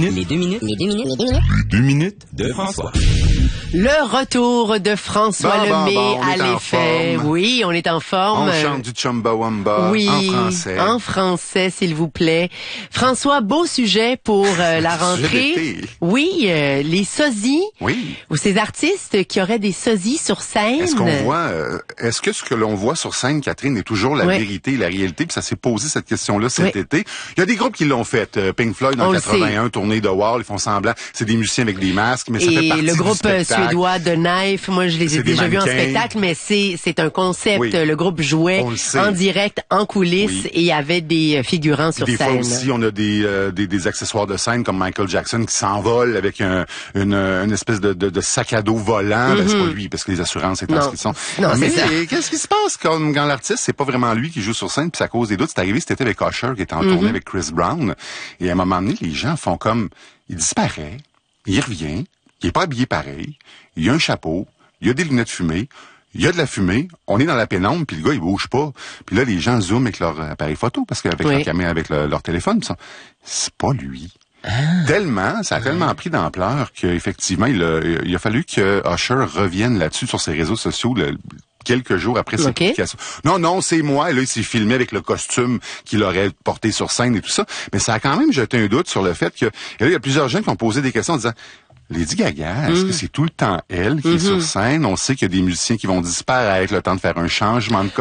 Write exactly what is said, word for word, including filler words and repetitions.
Les deux minutes, les deux minutes, les deux minutes, les deux minutes de François. Le retour de François Bon, bon, Lemay bon, on à est en l'effet. forme. Oui, on est en forme. On chante du Chumbawamba oui, en français. en français, s'il vous plaît. François, beau sujet pour euh, la rentrée. d'été. Oui, euh, les sosies. Oui. Ou ces artistes qui auraient des sosies sur scène. Est-ce qu'on voit, euh, est-ce que ce que l'on voit sur scène, Catherine, est toujours la Ouais. vérité, la réalité? Puis ça s'est posé cette question-là cet Ouais. été. Il y a des groupes qui l'ont fait. Euh, Pink Floyd en On le quatre-vingt-un, tournée de Wall, ils font semblant. C'est des musiciens avec des masques, mais ça fait Et partie le du groupe euh, spectacle. suédois de Knife, moi je les ai C'est des déjà vus en mannequins. spectacle, mais c'est c'est un concept. Oui. Le groupe jouait On le sait. en direct, en coulisses, Oui. et il y avait des euh, figurants sur Des fois scène. aussi, on a des, euh, des des accessoires de scène comme Michael Jackson qui s'envole avec un, une, une espèce de, de, de sac à dos volant. Ben, c'est pas lui, parce que les assurances étant Non. ce qu'ils sont. Non, Mais c'est ça. qu'est-ce qui se passe quand, quand l'artiste, c'est pas vraiment lui qui joue sur scène, puis ça cause des doutes. C'est arrivé cet été avec Usher qui était en tournée avec Chris Brown. Et à un moment donné, les gens font comme, il disparaît, il revient, il est pas habillé pareil, il a un chapeau, il a des lunettes fumées, il y a de la fumée, on est dans la pénombre, puis le gars, il bouge pas. Puis là, les gens zooment avec leur appareil photo, parce qu'avec Oui. leur caméra, avec le- leur téléphone, ils sont- c'est pas lui. Tellement, ça a tellement pris d'ampleur qu'effectivement, il a, il a fallu que Usher revienne là-dessus sur ses réseaux sociaux le- quelques jours après ses Ok. publications. Non, non, c'est moi. Et là, il s'est filmé avec le costume qu'il aurait porté sur scène et tout ça. Mais ça a quand même jeté un doute sur le fait que... Et là, il y a plusieurs gens qui ont posé des questions en disant... Lady Gaga, est-ce que c'est tout le temps elle qui est sur scène? On sait qu'il y a des musiciens qui vont disparaître le temps de faire un changement de